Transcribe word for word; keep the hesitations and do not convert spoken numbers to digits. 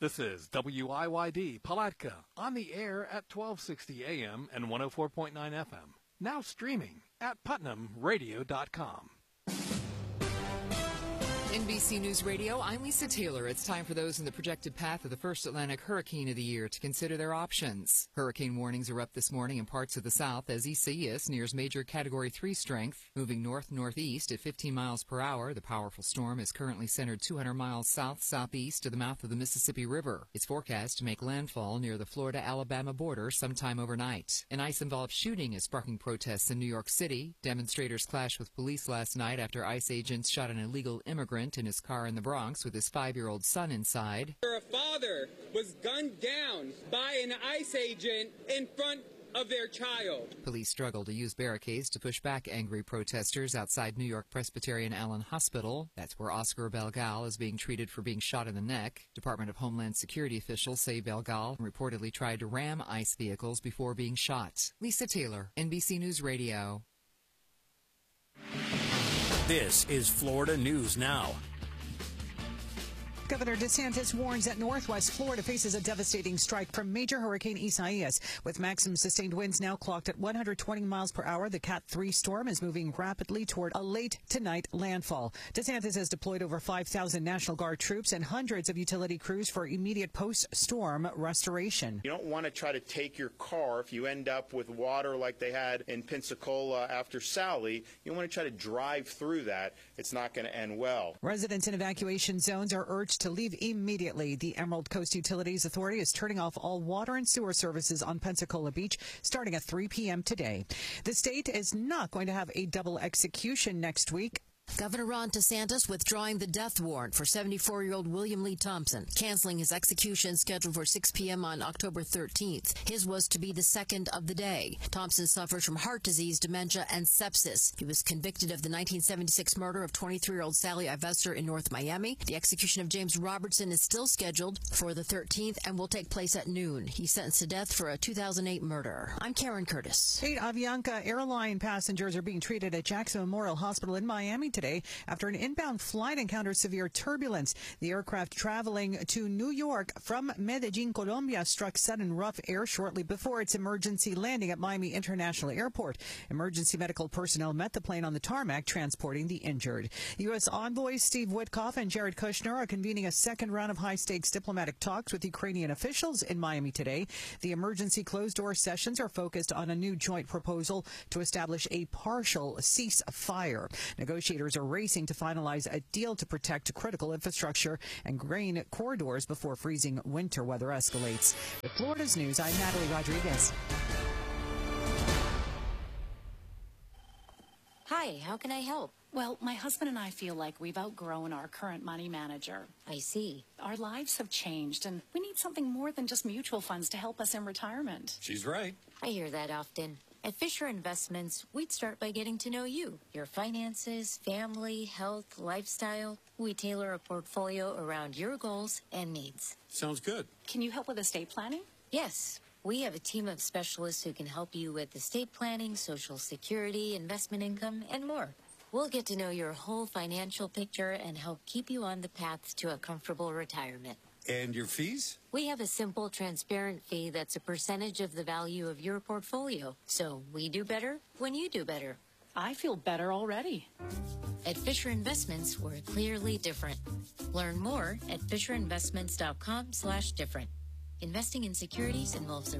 This is W I Y D Palatka, on the air at twelve sixty A M and one oh four point nine F M. Now streaming at putnam radio dot com. N B C News Radio, I'm Lisa Taylor. It's time for those in the projected path of the first Atlantic hurricane of the year to consider their options. Hurricane warnings are up this morning in parts of the south as Isaias nears major Category three strength. Moving north-northeast at fifteen miles per hour, the powerful storm is currently centered two hundred miles south-southeast of the mouth of the Mississippi River. It's forecast to make landfall near the Florida-Alabama border sometime overnight. An ice-involved shooting is sparking protests in New York City. Demonstrators clashed with police last night after ICE agents shot an illegal immigrant in his car in the Bronx with his five-year-old son inside. A father was gunned down by an ICE agent in front of their child. Police struggle to use barricades to push back angry protesters outside New York Presbyterian Allen Hospital. That's where Oscar Belgal is being treated for being shot in the neck. Department of Homeland Security officials say Belgal reportedly tried to ram ICE vehicles before being shot. Lisa Taylor, N B C News Radio. This is Florida News Now. Governor DeSantis warns that Northwest Florida faces a devastating strike from major Hurricane Isaias. With maximum sustained winds now clocked at one hundred twenty miles per hour, the Cat three storm is moving rapidly toward a late tonight landfall. DeSantis has deployed over five thousand National Guard troops and hundreds of utility crews for immediate post-storm restoration. You don't want to try to take your car if you end up with water like they had in Pensacola after Sally. You want to try to drive through that. It's not going to end well. Residents in evacuation zones are urged to leave immediately. The Emerald Coast Utilities Authority is turning off all water and sewer services on Pensacola Beach starting at three p m today. The state is not going to have a double execution next week. Governor Ron DeSantis withdrawing the death warrant for seventy-four-year-old William Lee Thompson, canceling his execution scheduled for six p m on October thirteenth. His was to be the second of the day. Thompson suffers from heart disease, dementia, and sepsis. He was convicted of the nineteen seventy-six murder of twenty-three-year-old Sally Ivester in North Miami. The execution of James Robertson is still scheduled for the thirteenth and will take place at noon. He's sentenced to death for a two thousand eight murder. I'm Karen Curtis. Eight Avianca airline passengers are being treated at Jackson Memorial Hospital in Miami today after an inbound flight encountered severe turbulence. The aircraft traveling to New York from Medellin, Colombia, struck sudden rough air shortly before its emergency landing at Miami International Airport. Emergency medical personnel met the plane on the tarmac transporting the injured. U S envoys Steve Witkoff and Jared Kushner are convening a second round of high-stakes diplomatic talks with Ukrainian officials in Miami today. The emergency closed-door sessions are focused on a new joint proposal to establish a partial ceasefire. Negotiators are racing to finalize a deal to protect critical infrastructure and grain corridors before freezing winter weather escalates. With Florida's News, I'm Natalie Rodriguez. Hi, how can I help? Well, my husband and I feel like we've outgrown our current money manager. I see. Our lives have changed, and we need something more than just mutual funds to help us in retirement. She's right. I hear that often. At Fisher Investments, we'd start by getting to know you, your finances, family, health, lifestyle. We tailor a portfolio around your goals and needs. Sounds good. Can you help with estate planning? Yes. We have a team of specialists who can help you with estate planning, Social Security, investment income, and more. We'll get to know your whole financial picture and help keep you on the path to a comfortable retirement. And your fees? We have a simple, transparent fee that's a percentage of the value of your portfolio. So we do better when you do better. I feel better already. At Fisher Investments, we're clearly different. Learn more at fisher investments dot com slash different. Investing in securities involves a